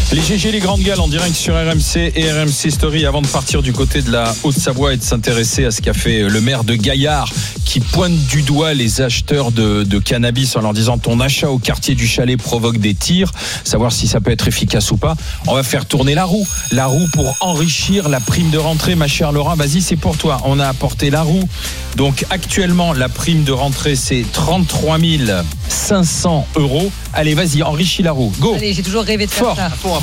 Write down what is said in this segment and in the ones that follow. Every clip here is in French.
Les GG, les grandes gales en direct sur RMC et RMC Story. Avant de partir du côté de la Haute-Savoie et de s'intéresser à ce qu'a fait le maire de Gaillard, qui pointe du doigt les acheteurs de cannabis en leur disant ton achat au quartier du Chalet provoque des tirs, savoir si ça peut être efficace ou pas. On va faire tourner la roue pour enrichir la prime de rentrée. Ma chère Laura, vas-y, c'est pour toi. On a apporté la roue. Donc actuellement, la prime de rentrée, c'est 33 500 €. Allez, vas-y, enrichis la roue. Go. Allez, j'ai toujours rêvé de faire ça. Fort.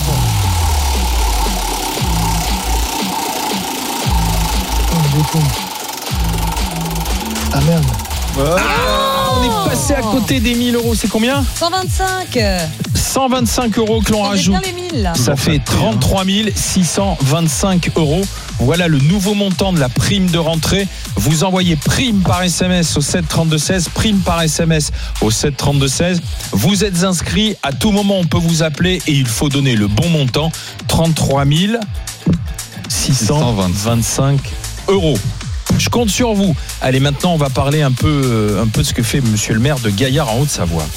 Ah merde. On est passé à côté des 1 000 €. C'est combien ? 125. 125 € que l'on rajoute. Bien les 1000 là. Ça fait 33 625 €. Voilà le nouveau montant de la prime de rentrée. Vous envoyez prime par SMS au 732-16, prime par SMS au 732-16. Vous êtes inscrit, à tout moment on peut vous appeler et il faut donner le bon montant, 33 625 €. Je compte sur vous. Allez, maintenant on va parler un peu de ce que fait monsieur le maire de Gaillard en Haute-Savoie.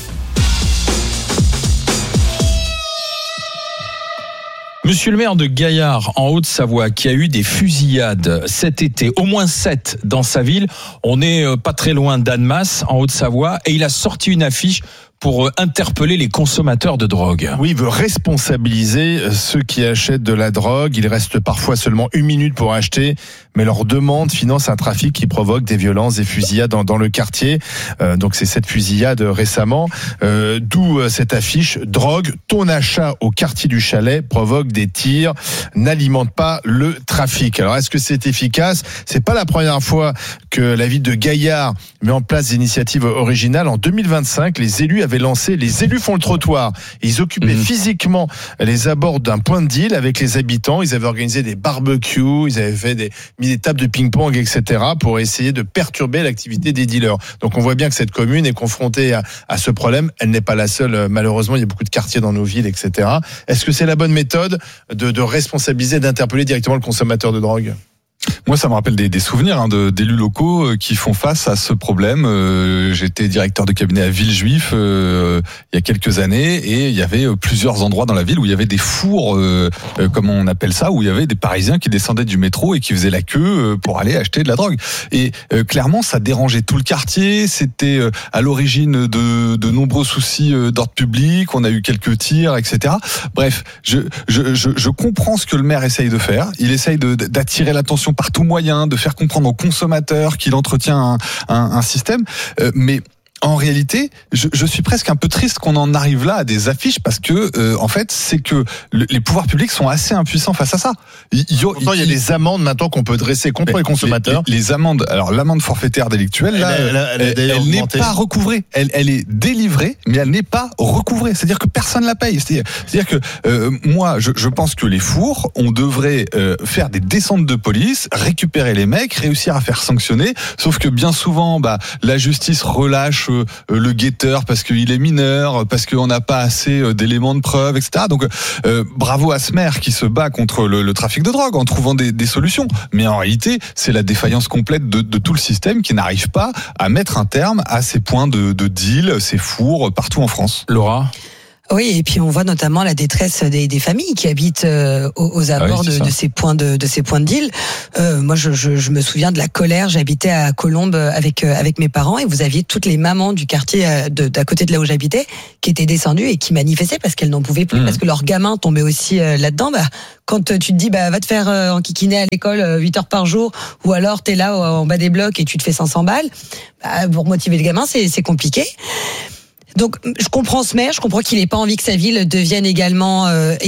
Monsieur le maire de Gaillard en Haute-Savoie qui a eu des fusillades cet été, au moins 7 dans sa ville. On n'est pas très loin d'Annemasse en Haute-Savoie et il a sorti une affiche pour interpeller les consommateurs de drogue. Oui, il veut responsabiliser ceux qui achètent de la drogue. Il reste parfois seulement 1 minute pour acheter, mais leur demande finance un trafic qui provoque des violences, des fusillades dans le quartier. Donc c'est cette fusillade récemment. D'où cette affiche, drogue, ton achat au quartier du Chalet provoque des tirs, n'alimente pas le trafic. Alors est-ce que c'est efficace ? C'est pas la première fois que la ville de Gaillard met en place des initiatives originales. En 2025, les élus avaient lancé Les élus font le trottoir. Ils occupaient physiquement les abords d'un point de deal avec les habitants. Ils avaient organisé des barbecues, ils avaient fait mis des tables de ping-pong, etc. pour essayer de perturber l'activité des dealers. Donc on voit bien que cette commune est confrontée à ce problème. Elle n'est pas la seule, malheureusement. Il y a beaucoup de quartiers dans nos villes, etc. Est-ce que c'est la bonne méthode de responsabiliser, d'interpeller directement le consommateur de drogue ? Moi, ça me rappelle des souvenirs d'élus locaux qui font face à ce problème. J'étais directeur de cabinet à Villejuif il y a quelques années et il y avait plusieurs endroits dans la ville où il y avait des fours, comme on appelle ça, où il y avait des Parisiens qui descendaient du métro et qui faisaient la queue pour aller acheter de la drogue. Et clairement, ça dérangeait tout le quartier. C'était à l'origine de nombreux soucis d'ordre public. On a eu quelques tirs, etc. Bref, je comprends ce que le maire essaye de faire. Il essaye d'attirer l'attention par tout moyen, de faire comprendre aux consommateurs qu'il entretient un système, mais en réalité, je suis presque un peu triste qu'on en arrive là à des affiches parce que, en fait, c'est que les pouvoirs publics sont assez impuissants face à ça. Pourtant, il y a des amendes maintenant qu'on peut dresser contre les consommateurs. Les amendes, alors l'amende forfaitaire délictuelle, elle n'est pas recouvrée. Elle est délivrée, mais elle n'est pas recouvrée. C'est-à-dire que personne la paye. C'est-à-dire que moi, je pense que les fours, on devrait faire des descentes de police, récupérer les mecs, réussir à faire sanctionner. Sauf que bien souvent, la justice relâche le guetteur parce qu'il est mineur, parce qu'on n'a pas assez d'éléments de preuve, etc. Donc bravo à ce maire qui se bat contre le trafic de drogue en trouvant des solutions. Mais en réalité, c'est la défaillance complète de tout le système qui n'arrive pas à mettre un terme à ces points de deal, ces fours partout en France. Laura ? Oui, et puis on voit notamment la détresse des familles qui habitent aux abords de ces points de deal. Moi, je me souviens de la colère. J'habitais à Colombes avec mes parents et vous aviez toutes les mamans du quartier d'à côté de là où j'habitais qui étaient descendues et qui manifestaient parce qu'elles n'en pouvaient plus, parce que leurs gamins tombaient aussi là-dedans. Quand tu te dis va te faire enquiquiner à l'école 8 heures par jour, ou alors t'es là en bas des blocs et tu te fais 500 balles, pour motiver le gamin, c'est compliqué. Donc, je comprends ce maire, je comprends qu'il n'ait pas envie que sa ville devienne également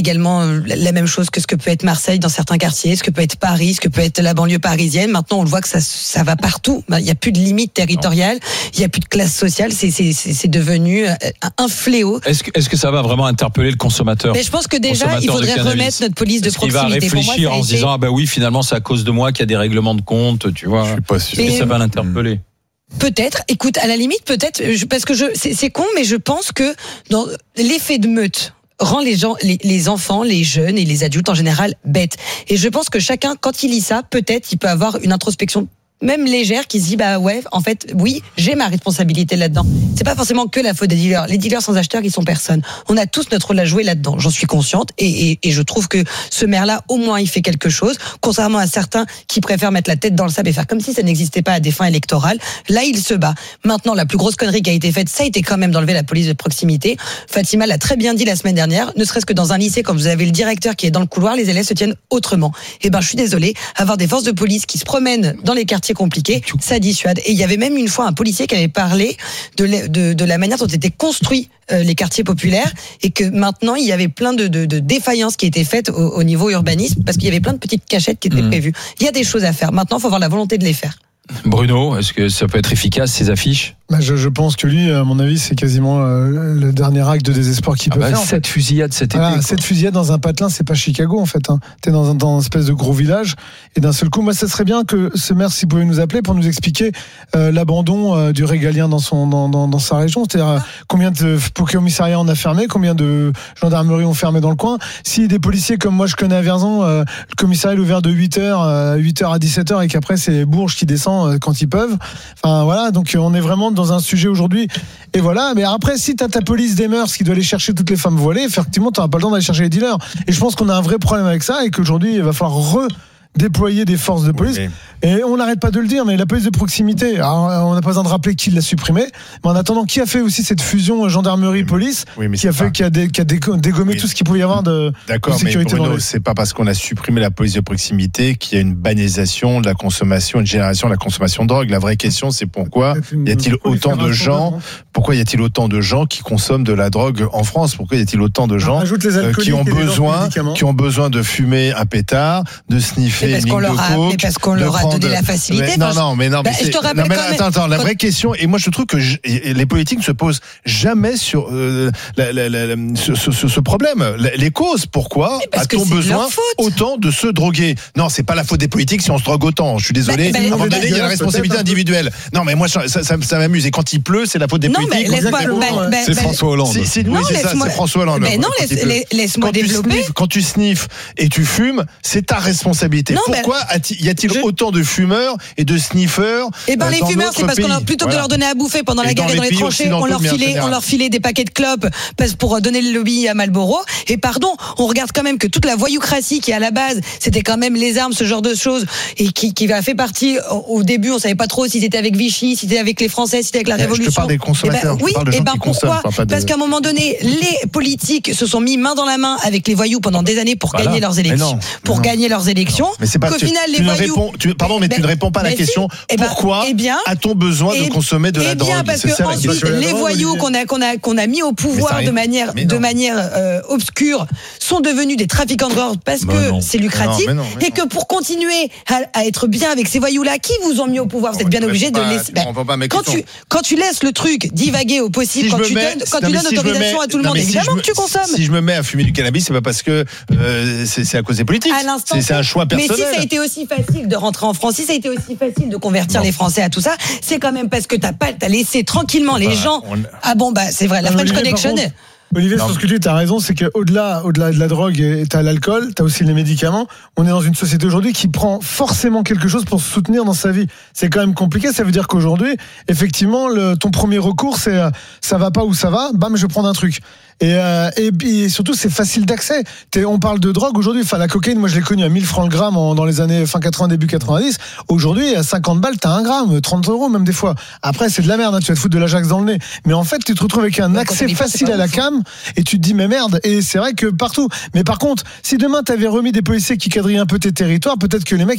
la même chose que ce que peut être Marseille dans certains quartiers, ce que peut être Paris, ce que peut être la banlieue parisienne. Maintenant, on le voit que ça va partout. Il n'y a plus de limite territoriale, il n'y a plus de classe sociale. C'est devenu un fléau. Est-ce que ça va vraiment interpeller le consommateur ? Mais je pense que déjà, il faudrait remettre notre police de proximité. Il va réfléchir en se disant oui, finalement, c'est à cause de moi qu'il y a des règlements de compte, tu vois. Je suis pas sûr. Est-ce que ça va l'interpeller ? Peut-être, écoute, à la limite, peut-être, parce que c'est con, mais je pense que dans l'effet de meute rend les gens, les enfants, les jeunes et les adultes en général bêtes. Et je pense que chacun, quand il lit ça, peut-être, il peut avoir une introspection même légère, qui se dit bah ouais, en fait, oui, j'ai ma responsabilité là-dedans. C'est pas forcément que la faute des dealers. Les dealers sans acheteurs, ils sont personne. On a tous notre rôle à jouer là-dedans. J'en suis consciente et je trouve que ce maire-là, au moins, il fait quelque chose. Contrairement à certains qui préfèrent mettre la tête dans le sable et faire comme si ça n'existait pas à des fins électorales. Là, il se bat. Maintenant, la plus grosse connerie qui a été faite, ça a été quand même d'enlever la police de proximité. Fatima l'a très bien dit la semaine dernière. Ne serait-ce que dans un lycée, quand vous avez le directeur qui est dans le couloir, les élèves se tiennent autrement. Et ben, je suis désolée, avoir des forces de police qui se promènent dans les quartiers compliqués, ça dissuade. Et il y avait même une fois un policier qui avait parlé de la manière dont étaient construits les quartiers populaires et que maintenant il y avait plein de défaillances qui étaient faites au niveau urbanisme parce qu'il y avait plein de petites cachettes qui étaient prévues. Il y a des choses à faire. Maintenant, il faut avoir la volonté de les faire. Bruno, est-ce que ça peut être efficace ces affiches ? Je pense que lui, à mon avis, c'est quasiment le dernier acte de désespoir qu'il peut faire. 7 fusillades cet été. 7 fusillades dans un patelin, c'est pas Chicago en fait. T'es dans une espèce de gros village et d'un seul coup, moi, ça serait bien que ce maire, s'il pouvait nous appeler pour nous expliquer l'abandon du régalien dans sa région. C'est-à-dire combien de commissariats on a fermé, combien de gendarmeries on fermé dans le coin. Si des policiers comme moi je connais à Vierzon, le commissariat est ouvert de 8h à 17h et qu'après c'est les Bourges qui descendent quand ils peuvent. Enfin voilà, donc on est vraiment dans un sujet aujourd'hui. Et voilà, mais après, si t'as ta police des mœurs qui doit aller chercher toutes les femmes voilées, effectivement, t'auras pas le temps d'aller chercher les dealers. Et je pense qu'on a un vrai problème avec ça et qu'aujourd'hui, il va falloir déployer des forces de police. Et on n'arrête pas de le dire, mais la police de proximité, alors, on n'a pas besoin de rappeler qui l'a supprimée, mais en attendant, qui a fait aussi cette fusion gendarmerie-police, qui a dégommé tout ce qu'il pouvait y avoir de sécurité. Mais Bruno, c'est pas parce qu'on a supprimé la police de proximité qu'il y a une banalisation de la consommation, une génération de la consommation de drogue. La vraie question, c'est pourquoi y a-t-il autant de gens qui consomment de la drogue en France? Pourquoi y a-t-il autant de gens qui ont besoin de fumer un pétard, de sniffer une ligne de coke, parce qu'on leur a donné la facilité. Je te rappelle attends, la vraie question, et moi je trouve que les politiques ne se posent jamais sur ce problème. Les causes, pourquoi a-t-on besoin autant de se droguer? Non, c'est pas la faute des politiques si on se drogue autant. Je suis désolé. À un moment donné, il y a la responsabilité individuelle. Non, mais moi ça m'amuse. Et quand il pleut, c'est la faute des politiques. C'est François Hollande. Oui, c'est ça, c'est François Hollande. Mais non, laisse-moi développer. Quand tu sniffes et tu fumes, c'est ta responsabilité. Pourquoi y a-t-il autant de fumeurs et de sniffeurs? Les fumeurs, c'est parce qu'on plutôt que de leur donner à bouffer pendant la guerre et dans les tranchées, on leur filait des paquets de clopes pour donner le lobby à Marlboro. Et pardon, on regarde quand même que toute la voyoucratie qui à la base, c'était quand même les armes, ce genre de choses, et qui a fait partie au début, on savait pas trop si c'était avec Vichy, si c'était avec les Français, si c'était avec la Révolution. Je te parle des consommateurs. Pourquoi? Parce qu'à un moment donné, les politiques se sont mis main dans la main avec les voyous pendant des années pour gagner leurs élections. Mais c'est pas qu'au final, les voyous. Tu ne réponds pas à la question. Pourquoi a-t-on besoin de consommer de la drogue? Parce que ensuite, les voyous qu'on a mis au pouvoir de manière obscure sont devenus des trafiquants de drogue parce que c'est lucratif et que pour continuer à être bien avec ces voyous-là qui vous ont mis au pouvoir, vous êtes bien obligé de laisser. Quand tu laisses le truc divaguer au possible, quand tu donnes autorisation à tout le monde, évidemment que tu consommes. Si je me mets à fumer du cannabis, c'est pas parce que c'est à cause des politiques. C'est un choix personnel. Mais si ça a été aussi facile de rentrer en France, si ça a été aussi facile de convertir les Français à tout ça, c'est quand même parce que t'as laissé tranquillement les gens. C'est vrai, la French Connection. Olivier, sur ce que tu dis, t'as raison, c'est qu'au-delà de la drogue, t'as l'alcool, t'as aussi les médicaments. On est dans une société aujourd'hui qui prend forcément quelque chose pour se soutenir dans sa vie. C'est quand même compliqué. Ça veut dire qu'aujourd'hui, effectivement, ton premier recours, c'est ça va pas ou ça va, bam, je vais prendre un truc. Et surtout, c'est facile d'accès. On parle de drogue aujourd'hui. Enfin, la cocaïne, moi, je l'ai connue à 1000 francs le gramme dans les années fin 80, début 90. Aujourd'hui, à 50 balles, t'as 1 gramme, 30 euros même des fois. Après, c'est de la merde, hein, tu vas te foutre de l'Ajax dans le nez. Mais en fait, tu te retrouves avec un accès facile à la cam et tu te dis, mais merde. Et c'est vrai que partout. Mais par contre, si demain, t'avais remis des policiers qui quadrillent un peu tes territoires, peut-être que les mecs,